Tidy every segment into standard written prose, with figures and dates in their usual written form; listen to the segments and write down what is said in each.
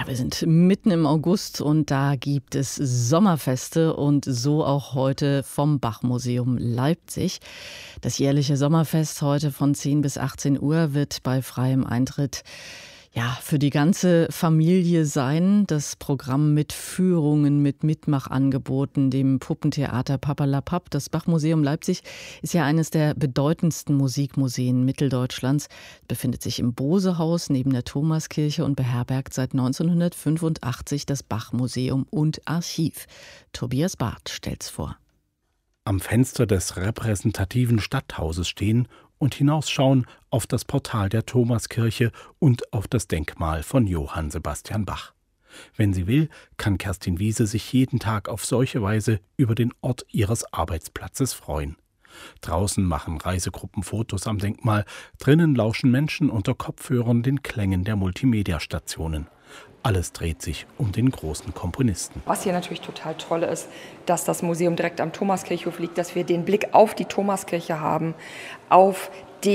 Ja, wir sind mitten im August und da gibt es Sommerfeste und so auch heute vom Bach-Museum Leipzig. Das jährliche Sommerfest heute von 10 bis 18 Uhr wird bei freiem Eintritt für die ganze Familie sein. Das Programm mit Führungen, mit Mitmachangeboten, dem Puppentheater Papperlapapp. Das Bach-Museum Leipzig ist ja eines der bedeutendsten Musikmuseen Mitteldeutschlands. Befindet sich im Bosehaus neben der Thomaskirche und beherbergt seit 1985 das Bach-Museum und Archiv. Tobias Barth stellt's vor. Am Fenster des repräsentativen Stadthauses stehen und hinausschauen auf das Portal der Thomaskirche und auf das Denkmal von Johann Sebastian Bach. Wenn sie will, kann Kerstin Wiese sich jeden Tag auf solche Weise über den Ort ihres Arbeitsplatzes freuen. Draußen machen Reisegruppen Fotos am Denkmal, drinnen lauschen Menschen unter Kopfhörern den Klängen der Multimedia-Stationen. Alles dreht sich um den großen Komponisten. Was hier natürlich total toll ist, dass das Museum direkt am Thomaskirchhof liegt, dass wir den Blick auf die Thomaskirche haben, auf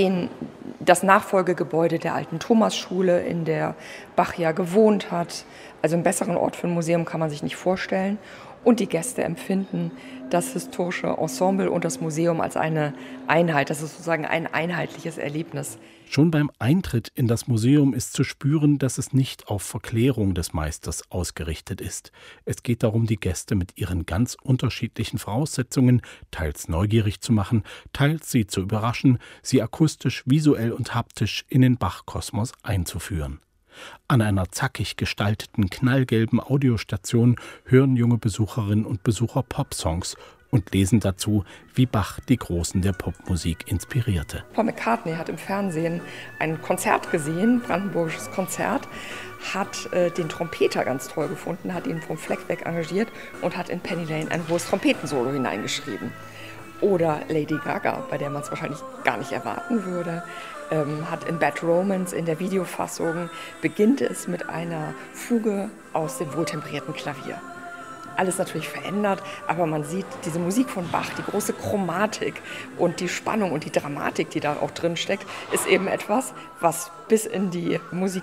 das Nachfolgegebäude der alten Thomasschule, in der Bach ja gewohnt hat. Also einen besseren Ort für ein Museum kann man sich nicht vorstellen. Und die Gäste empfinden das historische Ensemble und das Museum als eine Einheit. Das ist sozusagen ein einheitliches Erlebnis. Schon beim Eintritt in das Museum ist zu spüren, dass es nicht auf Verklärung des Meisters ausgerichtet ist. Es geht darum, die Gäste mit ihren ganz unterschiedlichen Voraussetzungen teils neugierig zu machen, teils sie zu überraschen, sie akustisch, visuell und haptisch in den Bach-Kosmos einzuführen. An einer zackig gestalteten, knallgelben Audiostation hören junge Besucherinnen und Besucher Popsongs und lesen dazu, wie Bach die Großen der Popmusik inspirierte. Paul McCartney hat im Fernsehen ein Konzert gesehen, brandenburgisches Konzert, hat den Trompeter ganz toll gefunden, hat ihn vom Fleck weg engagiert und hat in Penny Lane ein hohes Trompetensolo hineingeschrieben. Oder Lady Gaga, bei der man es wahrscheinlich gar nicht erwarten würde, hat in Bad Romance in der Videofassung, beginnt es mit einer Fuge aus dem wohltemperierten Klavier. Alles natürlich verändert, aber man sieht diese Musik von Bach, die große Chromatik und die Spannung und die Dramatik, die da auch drin steckt, ist eben etwas, was bis in die Musik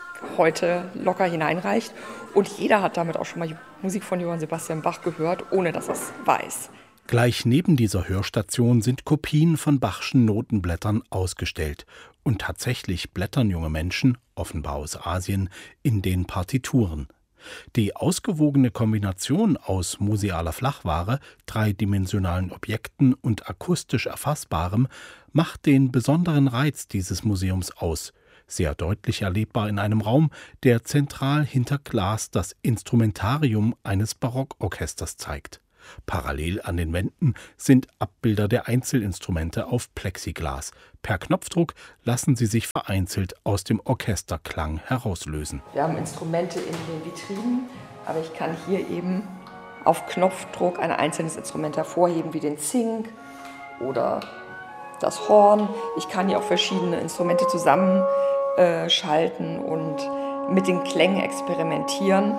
heute locker hineinreicht. Und jeder hat damit auch schon mal Musik von Johann Sebastian Bach gehört, ohne dass er es weiß. Gleich neben dieser Hörstation sind Kopien von Bachschen Notenblättern ausgestellt. Und tatsächlich blättern junge Menschen, offenbar aus Asien, in den Partituren. Die ausgewogene Kombination aus musealer Flachware, dreidimensionalen Objekten und akustisch Erfassbarem macht den besonderen Reiz dieses Museums aus. Sehr deutlich erlebbar in einem Raum, der zentral hinter Glas das Instrumentarium eines Barockorchesters zeigt. Parallel an den Wänden sind Abbilder der Einzelinstrumente auf Plexiglas. Per Knopfdruck lassen sie sich vereinzelt aus dem Orchesterklang herauslösen. Wir haben Instrumente in den Vitrinen, aber ich kann hier eben auf Knopfdruck ein einzelnes Instrument hervorheben, wie den Zink oder das Horn. Ich kann hier auch verschiedene Instrumente zusammenschalten und mit den Klängen experimentieren.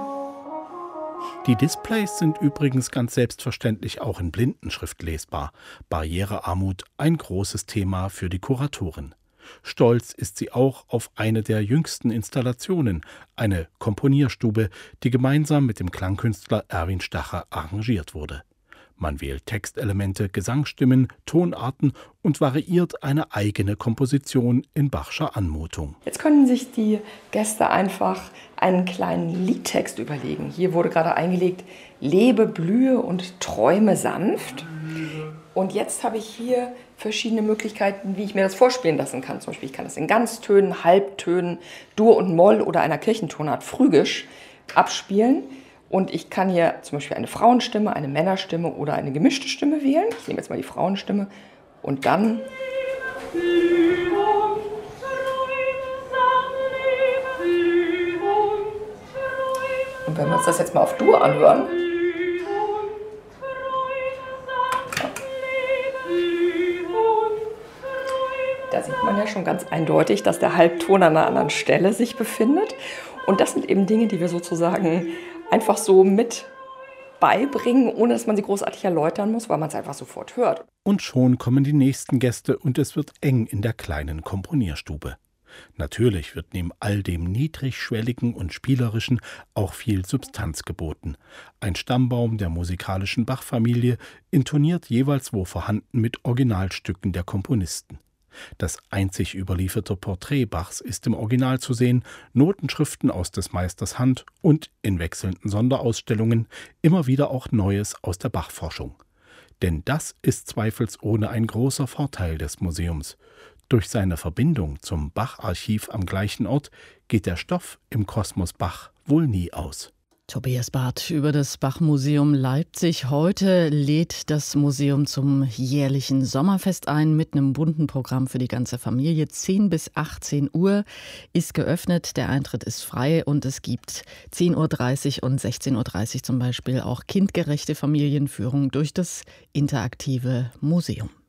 Die Displays sind übrigens ganz selbstverständlich auch in Blindenschrift lesbar. Barrierearmut, ein großes Thema für die Kuratorin. Stolz ist sie auch auf eine der jüngsten Installationen, eine Komponierstube, die gemeinsam mit dem Klangkünstler Erwin Stacher arrangiert wurde. Man wählt Textelemente, Gesangsstimmen, Tonarten und variiert eine eigene Komposition in Bachscher Anmutung. Jetzt können sich die Gäste einfach einen kleinen Liedtext überlegen. Hier wurde gerade eingelegt, lebe, blühe und träume sanft. Und jetzt habe ich hier verschiedene Möglichkeiten, wie ich mir das vorspielen lassen kann. Zum Beispiel, ich kann das in Ganztönen, Halbtönen, Dur und Moll oder einer Kirchentonart phrygisch abspielen. Und ich kann hier zum Beispiel eine Frauenstimme, eine Männerstimme oder eine gemischte Stimme wählen. Ich nehme jetzt mal die Frauenstimme und dann... Und wenn wir uns das jetzt mal auf Dur anhören... Da sieht man ja schon ganz eindeutig, dass der Halbton an einer anderen Stelle sich befindet. Und das sind eben Dinge, die wir sozusagen einfach so mit beibringen, ohne dass man sie großartig erläutern muss, weil man es einfach sofort hört. Und schon kommen die nächsten Gäste und es wird eng in der kleinen Komponierstube. Natürlich wird neben all dem Niedrigschwelligen und Spielerischen auch viel Substanz geboten. Ein Stammbaum der musikalischen Bach-Familie intoniert jeweils wo vorhanden mit Originalstücken der Komponisten. Das einzig überlieferte Porträt Bachs ist im Original zu sehen, Notenschriften aus des Meisters Hand und in wechselnden Sonderausstellungen immer wieder auch Neues aus der Bach-Forschung. Denn das ist zweifelsohne ein großer Vorteil des Museums. Durch seine Verbindung zum Bach-Archiv am gleichen Ort geht der Stoff im Kosmos Bach wohl nie aus. Tobias Barth über das Bach-Museum Leipzig. Heute lädt das Museum zum jährlichen Sommerfest ein mit einem bunten Programm für die ganze Familie. 10 bis 18 Uhr ist geöffnet, der Eintritt ist frei und es gibt 10.30 Uhr und 16.30 Uhr zum Beispiel auch kindgerechte Familienführung durch das interaktive Museum.